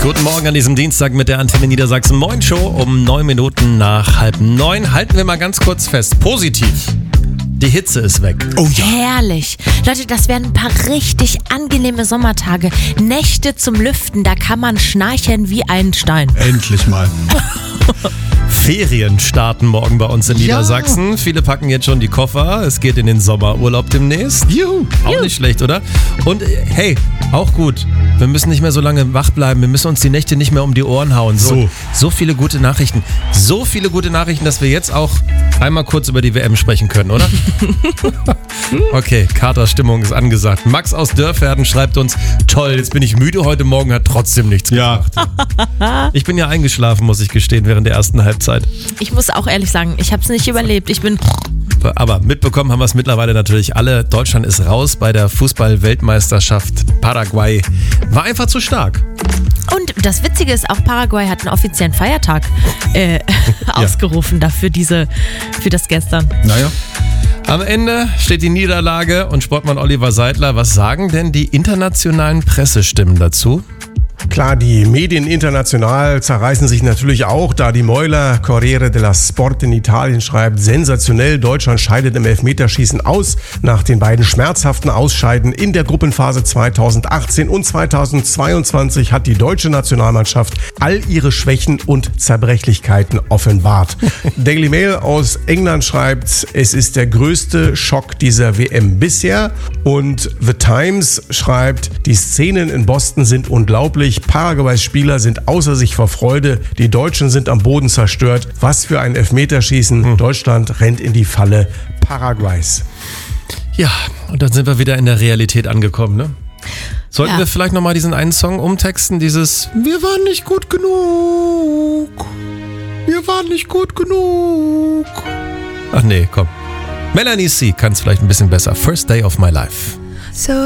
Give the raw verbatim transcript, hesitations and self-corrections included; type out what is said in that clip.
Guten Morgen an diesem Dienstag mit der Antenne Niedersachsen Moin Show um neun Minuten nach halb neun. Halten wir mal ganz kurz fest. Positiv. Die Hitze ist weg. Oh ja. Herrlich. Leute, das werden ein paar richtig angenehme Sommertage. Nächte zum Lüften, da kann man schnarchen wie ein Stein. Endlich mal. Ferien starten morgen bei uns in Ja. Niedersachsen. Viele packen jetzt schon die Koffer. Es geht in den Sommerurlaub demnächst. Juhu. Auch Juhu. nicht schlecht, oder? Und äh, hey, auch gut. Wir müssen nicht mehr so lange wach bleiben. Wir müssen uns die Nächte nicht mehr um die Ohren hauen. So, So. so viele gute Nachrichten. So viele gute Nachrichten, dass wir jetzt auch einmal kurz über die W M sprechen können, oder? Okay, Katerstimmung ist angesagt. Max aus Dörferden schreibt uns, toll, jetzt bin ich müde heute Morgen, hat trotzdem nichts Ja. gemacht. Ich bin ja eingeschlafen, muss ich gestehen, während der ersten Halbzeit. Ich muss auch ehrlich sagen, ich habe es nicht überlebt. Ich bin... Aber mitbekommen haben wir es mittlerweile natürlich alle. Deutschland ist raus bei der Fußball-Weltmeisterschaft. Paraguay war einfach zu stark. Und das Witzige ist, auch Paraguay hat einen offiziellen Feiertag äh, ausgerufen dafür, diese, für das gestern. Naja. Am Ende steht die Niederlage und Sportmann Oliver Seidler. Was sagen denn die internationalen Pressestimmen dazu? Klar, die Medien international zerreißen sich natürlich auch, da die Mäuler. Corriere dello Sport in Italien schreibt, sensationell, Deutschland scheidet im Elfmeterschießen aus. Nach den beiden schmerzhaften Ausscheiden in der Gruppenphase zweitausendachtzehn und zweitausendzweiundzwanzig hat die deutsche Nationalmannschaft all ihre Schwächen und Zerbrechlichkeiten offenbart. Daily Mail aus England schreibt, es ist der größte Schock dieser W M bisher. Und The Times schreibt, die Szenen in Boston sind unglaublich. Paraguays Spieler sind außer sich vor Freude. Die Deutschen sind am Boden zerstört. Was für ein Elfmeterschießen. Hm. Deutschland rennt in die Falle Paraguays. Ja, und dann sind wir wieder in der Realität angekommen, ne? Sollten Ja. wir vielleicht nochmal diesen einen Song umtexten, dieses Wir waren nicht gut genug. Wir waren nicht gut genug. Ach nee, komm. Melanie C. kann es vielleicht ein bisschen besser. First Day of My Life. So